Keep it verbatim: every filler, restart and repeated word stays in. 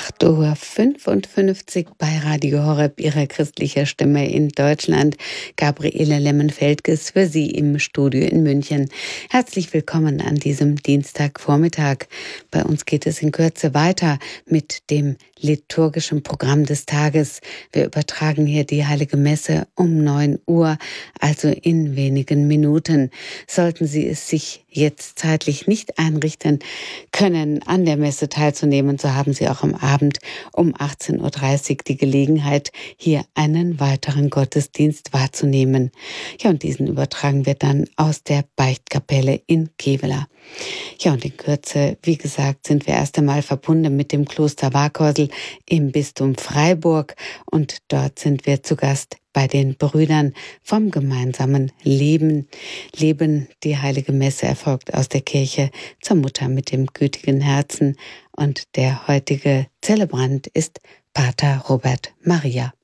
acht Uhr fünfundfünfzig bei Radio Horeb, Ihrer christlicher Stimme in Deutschland. Gabriele Lemmenfeldges für Sie im Studio in München. Herzlich willkommen an diesem Dienstagvormittag. Bei uns geht es in Kürze weiter mit dem liturgischen Programm des Tages. Wir übertragen hier die Heilige Messe um neun Uhr, also in wenigen Minuten. Sollten Sie es sich jetzt zeitlich nicht einrichten können, an der Messe teilzunehmen, so haben Sie auch am Abend um achtzehn Uhr dreißig die Gelegenheit, hier einen weiteren Gottesdienst wahrzunehmen. Ja, und diesen übertragen wir dann aus der Beichtkapelle in Kevela. Ja, und in Kürze, wie gesagt, sind wir erst einmal verbunden mit dem Kloster Warkeusel im Bistum Freiburg und dort sind wir zu Gast bei den Brüdern vom gemeinsamen Leben. Leben, die Heilige Messe erfolgt aus der Kirche zur Mutter mit dem gütigen Herzen und der heutige Zelebrant ist Pater Robert Maria.